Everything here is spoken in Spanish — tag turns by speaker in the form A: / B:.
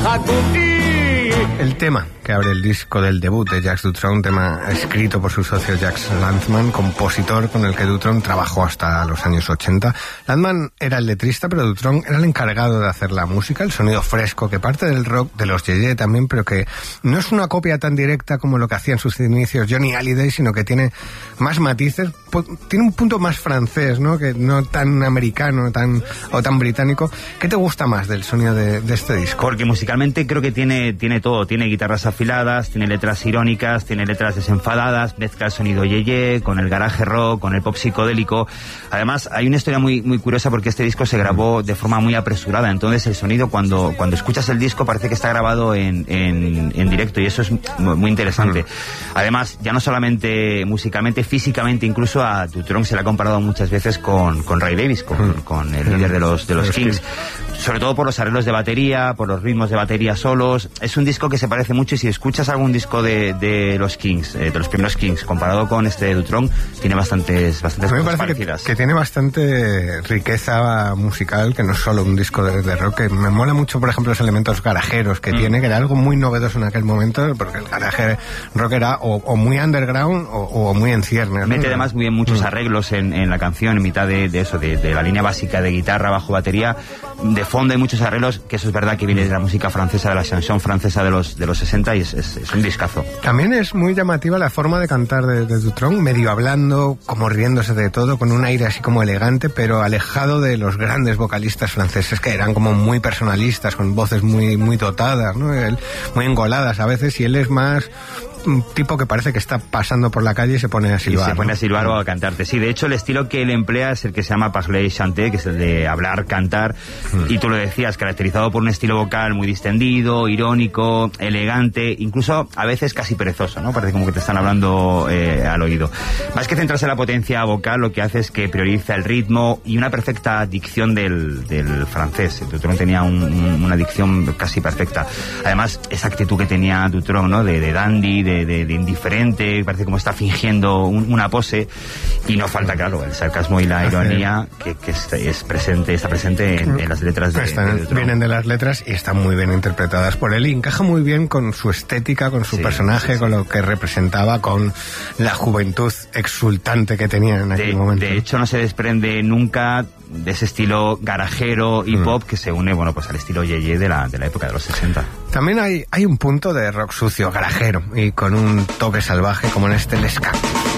A: El tema que abre el disco del debut de Jacques Dutronc, tema escrito por su socio Jacques Lanzmann, compositor con el que Dutronc trabajó hasta los años 80. Lanzmann era el letrista, pero Dutronc era el encargado de hacer la música, el sonido fresco que parte del rock de los Yeye también, pero que no es una copia tan directa como lo que hacía en sus inicios Johnny Hallyday, sino que tiene más matices, tiene un punto más francés, ¿no? Que no tan americano o tan británico. ¿Qué te gusta más del sonido de este disco?
B: Porque musicalmente creo que tiene todo, tiene guitarras afiladas, tiene letras irónicas, tiene letras desenfadadas, mezcla el sonido yeye con el garaje rock, con el pop psicodélico. Además, hay una historia muy curiosa porque este disco se grabó de forma muy apresurada, entonces el sonido cuando escuchas el disco parece que está grabado en directo, y eso es muy interesante. Además, ya no solamente musicalmente, físicamente, incluso a Dutronc se le ha comparado muchas veces con Ray Davies, con el líder de los Kings, sobre todo por los arreglos de batería, por los ritmos de batería solos. Es un disco que se parece mucho, y si escuchas algún disco de los Kings, de los primeros Kings, comparado con este de Dutronc, tiene bastantes cosas parecidas.
A: Que tiene bastante riqueza musical, que no es solo un disco de rock. Que me mola mucho, por ejemplo, los elementos garajeros que tiene, que era algo muy novedoso en aquel momento, porque el garaje rock era o muy underground o muy en ciernes, ¿no?
B: Mete además muy bien muchos arreglos en la canción, en mitad de la línea básica de guitarra, bajo, batería. De fondo hay muchos arreglos, que eso es verdad que viene de la música francesa, de la chanson francesa de los 60, y es un discazo.
A: También es muy llamativa la forma de cantar de Dutronc, medio hablando, como riéndose de todo, con un aire así como elegante, pero alejado de los grandes vocalistas franceses, que eran como muy personalistas, con voces muy dotadas, ¿no? Muy engoladas a veces, y él es más un tipo que parece que está pasando por la calle y se pone a silbar.
B: Y se pone a silbar o a cantarte. Sí, de hecho el estilo que él emplea es el que se llama parler chanter, que es el de hablar, cantar, y tú lo decías, caracterizado por un estilo vocal muy distendido, irónico, elegante, incluso a veces casi perezoso, ¿no? Parece como que te están hablando al oído. Más que centrarse en la potencia vocal, lo que hace es que prioriza el ritmo y una perfecta dicción del francés. Dutronc tenía una dicción casi perfecta. Además, esa actitud que tenía Dutronc, ¿no? De dandy, de indiferente, parece como está fingiendo una pose, y no falta, claro, el sarcasmo y la ironía que está presente en las letras de Dutronc.
A: Vienen de las letras y están muy bien interpretadas por él, y encaja muy bien con su estética, con su personaje, con lo que representaba, con la juventud exultante que tenía en aquel momento.
B: De hecho, no se desprende nunca de ese estilo garajero y pop que se une, bueno, pues al estilo yeye de la época de los 60.
A: También hay un punto de rock sucio, garajero, y con un toque salvaje, como en este Les Cactus.